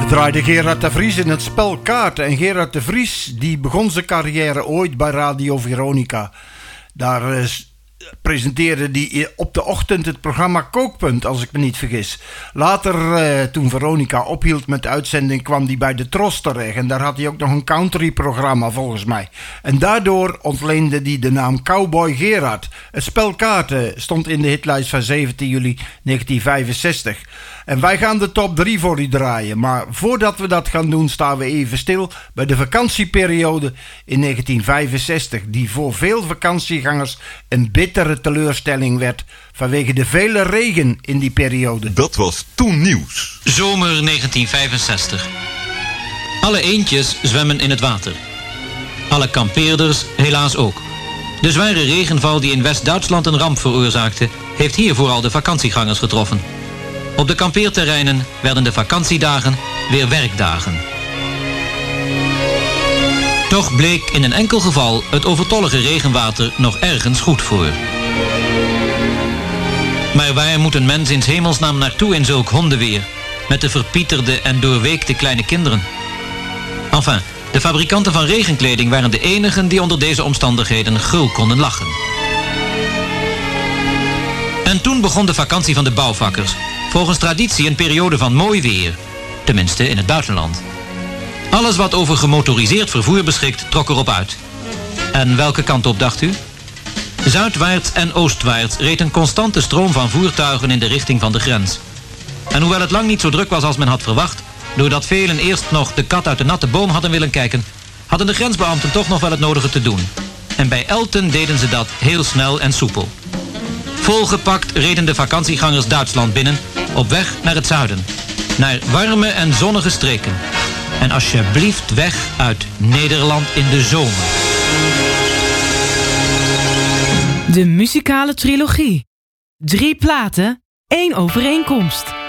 Draaide Gerard de Vries in het spel kaarten. En Gerard de Vries die begon zijn carrière ooit bij Radio Veronica. Daar presenteerde hij op de ochtend het programma Kookpunt, als ik me niet vergis. Later, toen Veronica ophield met de uitzending, kwam hij bij de Tros terecht. En daar had hij ook nog een country-programma, volgens mij. En daardoor ontleende hij de naam Cowboy Gerard. Het spel kaarten stond in de hitlijst van 17 juli 1965. En wij gaan de top 3 voor u draaien. Maar voordat we dat gaan doen, staan we even stil bij de vakantieperiode in 1965. Die voor veel vakantiegangers een bittere teleurstelling werd vanwege de vele regen in die periode. Dat was toen nieuws. Zomer 1965. Alle eendjes zwemmen in het water. Alle kampeerders helaas ook. De zware regenval die in West-Duitsland een ramp veroorzaakte, heeft hier vooral de vakantiegangers getroffen. Op de kampeerterreinen werden de vakantiedagen weer werkdagen. Toch bleek in een enkel geval het overtollige regenwater nog ergens goed voor. Maar waar moet een mens in 's hemelsnaam naartoe in zulk hondenweer, met de verpieterde en doorweekte kleine kinderen? Enfin, de fabrikanten van regenkleding waren de enigen die onder deze omstandigheden gul konden lachen. En toen begon de vakantie van de bouwvakkers. Volgens traditie een periode van mooi weer. Tenminste in het buitenland. Alles wat over gemotoriseerd vervoer beschikt, trok erop uit. En welke kant op, dacht u? Zuidwaarts en oostwaarts reed een constante stroom van voertuigen in de richting van de grens. En hoewel het lang niet zo druk was als men had verwacht, doordat velen eerst nog de kat uit de natte boom hadden willen kijken, hadden de grensbeambten toch nog wel het nodige te doen. En bij Elten deden ze dat heel snel en soepel. Volgepakt reden de vakantiegangers Duitsland binnen, op weg naar het zuiden. Naar warme en zonnige streken. En alsjeblieft weg uit Nederland in de zomer. De muzikale trilogie. 3 platen, 1 overeenkomst.